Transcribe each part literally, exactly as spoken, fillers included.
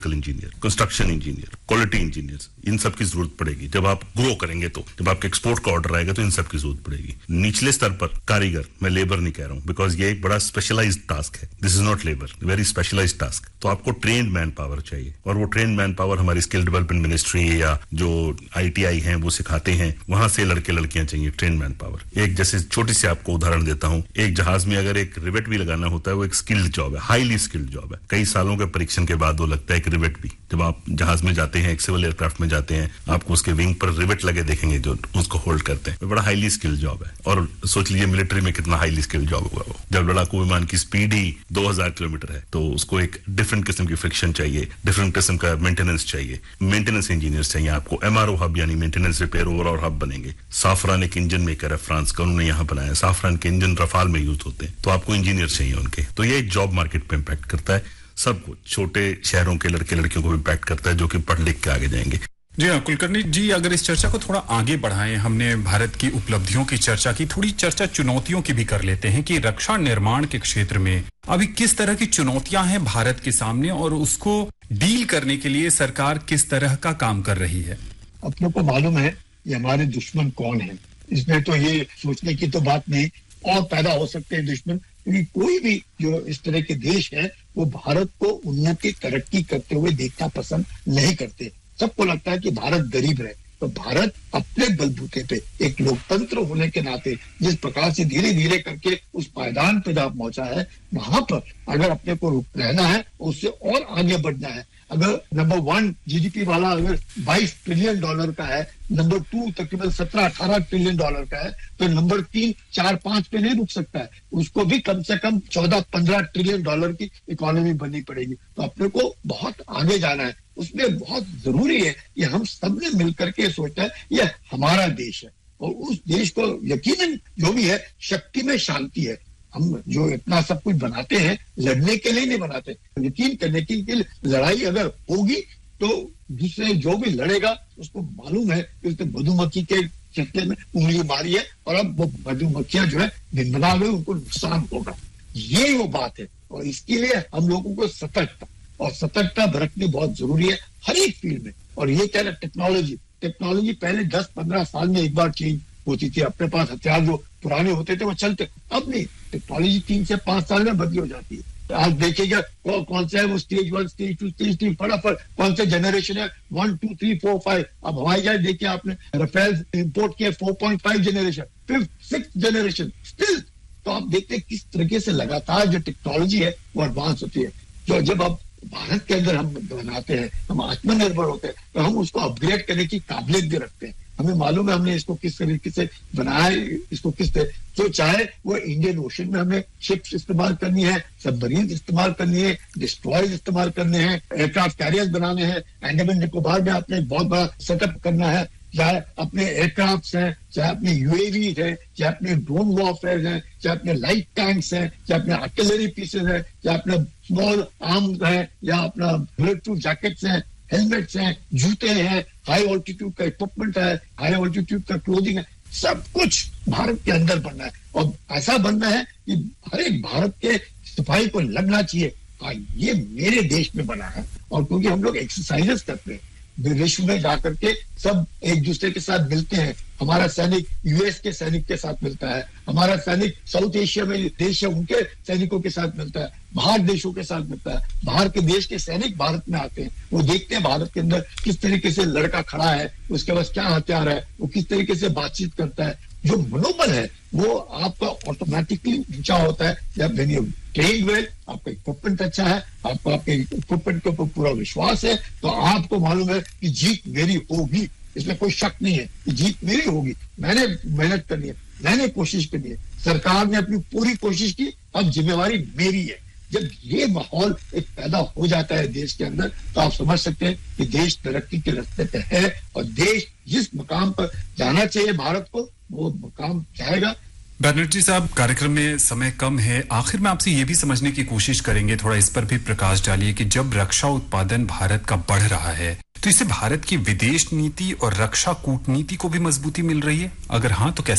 Engineer, construction engineer, quality engineer, इन सब की जरूरत पड़ेगी। जब आप ग्रो करेंगे तो जब आपके एक्सपोर्ट का ऑर्डर आएगा तो इन सब की जरूरत पड़ेगी। निचले स्तर पर कारीगर, मैं लेबर नहीं कह रहा हूं, बिकॉज ये एक बड़ा स्पेशलाइज्ड टास्क है। This is not labour, very specialised task. तो आपको ट्रेन्ड मैन पावर चाहिए, और वो ट्रेन्ड मैन पावर हमारी स्किल डेवलपमेंट मिनिस्ट्री या जो आईटीआई हैं वो सिखाते हैं, वहां से लड़के लड़कियां चाहिए, ट्रेन्ड मैन पावर। एक जैसे छोटी सी आपको उदाहरण देता हूं, एक जहाज में अगर एक रिवेट भी लगाना होता है, वो एक स्किल्ड जॉब है, हाईली स्किल्ड जॉब है। कई सालों के परीक्षण के बाद वो लगता है एक रिवेट भी। जब आप जहाज में जाते हैं, एक सिविल एयरक्राफ्ट में जाते हैं, आपको उसके विंग पर रिवेट लगे देखेंगे जो उसको होल्ड करते हैं। बड़ा हाईली स्किल्ड जॉब है। और सोच लीजिए मिलिट्री में कितना हाईली स्किल्ड जॉब होगा वो। जब लड़ाकू विमान की स्पीड ही दो हज़ार किलोमीटर है तो उसको एक डिफरेंट किस्म की फ्रिक्शन चाहिए, डिफरेंट किस्म का मेंटेनेंस चाहिए, मेंटेनेंस इंजीनियर्स चाहिए आपको। एमआरओ हब यानी मेंटेनेंस रिपेयर ओवरऑल हब बनेंगे। साफरान एक इंजन मेकर है फ्रांस का, उन्होंने यहाँ बनाया। साफरान के इंजन रफाल में यूज होते हैं, तो आपको इंजीनियर चाहिए उनके। तो ये जॉब मार्केट पे इम्पैक्ट करता है सबको, छोटे शहरों के लड़के लड़कियों को भी इम्पैक्ट करता है जो कि पढ़ लिख के आगे जाएंगे। जी हाँ कुलकर्णी जी, अगर इस चर्चा को थोड़ा आगे बढ़ाएं, हमने भारत की उपलब्धियों की चर्चा की, थोड़ी चर्चा चुनौतियों की भी कर लेते हैं कि रक्षा निर्माण के क्षेत्र में अभी किस तरह की चुनौतियां हैं भारत के सामने और उसको डील करने के लिए सरकार किस तरह का काम कर रही है। अपनों को मालूम है ये हमारे दुश्मन कौन है, इसमें तो ये सोचने की तो बात नहीं, और पैदा हो सकते हैं दुश्मन, क्योंकि कोई भी जो इस तरह के देश है वो भारत को उन्नति तरक्की करते हुए देखना पसंद नहीं करते। सबको लगता है कि भारत गरीब रहे। तो भारत अपने बलबूते पे एक लोकतंत्र होने के नाते जिस प्रकार से धीरे धीरे करके उस पायदान पे जहाँ पहुंचा है, वहां पर अगर अपने को रहना है, उससे और आगे बढ़ना है। अगर नंबर वन जीडीपी वाला अगर बाईस ट्रिलियन डॉलर का है, नंबर टू तकरीबन सत्रह अठारह ट्रिलियन डॉलर का है, तो नंबर तीन चार पांच पे नहीं रुक सकता है, उसको भी कम से कम चौदह पंद्रह ट्रिलियन डॉलर की इकोनॉमी बननी पड़ेगी। तो अपने को बहुत आगे जाना है। उसमें बहुत जरूरी है कि हम सब ने मिलकर के सोचना है ये हमारा देश है, और उस देश को यकीनन जो भी है शक्ति में शांति है। हम जो इतना सब कुछ बनाते हैं लड़ने के लिए नहीं बनाते, यकीन करने के लिए लड़ाई अगर होगी तो दूसरे जो भी लड़ेगा उसको मालूम है कि उसने मधुमक्खी के चक्कर में उंगली मारी है और अब वो मधुमक्खियां जो है भिनभिना गई, उनको नुकसान होगा। ये वो बात है, और इसके लिए हम लोगों को सतर्कता और सतर्कता बरतनी बहुत जरूरी है हर एक फील्ड में। और ये क्या है, टेक्नोलॉजी टेक्नोलॉजी पहले दस पंद्रह साल में एक बार चेंज होती थी। अपने पास हथियार जो पुराने होते थे वो चलते, अब नहीं, टेक्नोलॉजी तीन से पांच साल में बदली हो जाती है। आज देखिएगा कौन कौन सा है वो stage one stage two stage three, फटाफट कौन से जनरेशन है one two three four five. अब हवाई जहाज देखिए आपने, राफेल इंपोर्ट किया four point five generation, fifth six generation still. तो आप देखते हैं किस तरीके से लगातार जो टेक्नोलॉजी है वो एडवांस होती है। तो जब अब भारत के अंदर हम बनाते हैं, हम आत्मनिर्भर होते हैं, तो हम उसको अपग्रेड करने की काबिलियत भी रखते हैं। हमें मालूम है हमने इसको किस तरीके से बनाया है, इसको किस तरह, तो चाहे वो इंडियन ओशन में हमें शिप्स इस्तेमाल करनी है, सबमरीन इस्तेमाल करनी है, डिस्ट्रॉयर्स इस्तेमाल करने हैं, एयरक्राफ्ट कैरियर्स बनाने हैं, अंडमान निकोबार में आपने बहुत बड़ा सेटअप करना है, चाहे अपने एयरक्राफ्ट हैं, चाहे अपने यूएवी है, चाहे अपने ड्रोन वॉरफेयर हैं, चाहे अपने लाइट टैंक्स हैं, चाहे अपने आर्टिलरी पीसेस हैं, चाहे अपने स्मॉल आर्म्स हैं, या अपना बुलेट प्रूफ जैकेट्स हैं, हेलमेट्स हैं, जूते हैं, हाई ऑल्टीट्यूड का इक्विपमेंट है, हाई ऑल्टीट्यूड का क्लोथिंग है, सब कुछ भारत के अंदर बनना है। और ऐसा बनना है कि हर एक भारत के सिपाही को लगना चाहिए हाँ ये मेरे देश में बना है। और क्योंकि हम लोग एक्सरसाइजेस करते हैं, विश्व में जाकर के सब एक दूसरे के साथ मिलते हैं। हमारा सैनिक यूएस के सैनिक के साथ मिलता है, हमारा सैनिक साउथ एशिया में देश है उनके सैनिकों के साथ मिलता है, बाहर देशों के साथ मिलता है, बाहर के देश के सैनिक भारत में आते हैं, वो देखते हैं भारत के अंदर किस तरीके से लड़का खड़ा है, उसके पास क्या हथियार है, वो किस तरीके से बातचीत करता है। जो मनोबल है वो आपका ऑटोमेटिकली ऊंचा होता है जब वेन यू ट्रेन वेल, आपका इक्विपमेंट अच्छा है, आपको आपके इक्विपमेंट के ऊपर पूरा विश्वास है, तो आपको मालूम है कि जीत मेरी होगी, इसमें कोई शक नहीं है कि जीत मेरी होगी। मैंने मेहनत करनी है, मैंने कोशिश करनी है, सरकार ने अपनी पूरी कोशिश की, अब जिम्मेवारी मेरी है। जब ये माहौल एक पैदा हो जाता है देश के अंदर, तो आप समझ सकते हैं कि देश तरक्की के रास्ते पे है, और देश जिस मकाम पर जाना चाहिए भारत को वो मकाम जाएगा। बैनर्जी साहब, कार्यक्रम में समय कम है, आखिर में आपसे ये भी समझने की कोशिश करेंगे, थोड़ा इस पर भी प्रकाश डालिए कि जब रक्षा उत्पादन भारत का बढ़ रहा है तो इससे भारत की विदेश नीति और रक्षा कूटनीति को भी मजबूती मिल रही है, अगर हाँ तो कैसे?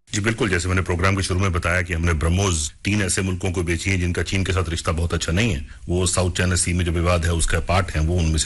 जी बिल्कुल, जैसे मैंने प्रोग्राम के शुरू में बताया कि हमने ब्रह्मोस तीन ऐसे मुल्कों को बेची है जिनका चीन के साथ रिश्ता बहुत अच्छा नहीं है, वो साउथ चाइना सी में जो विवाद है उसका पार्ट है, वो उनमें